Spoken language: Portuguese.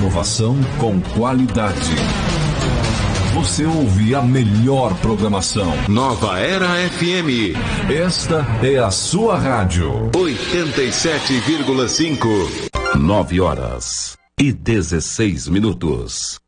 Inovação com qualidade. Você ouve a melhor programação. Nova Era FM. Esta é a sua rádio. 87,5. 9 horas e 16 minutos.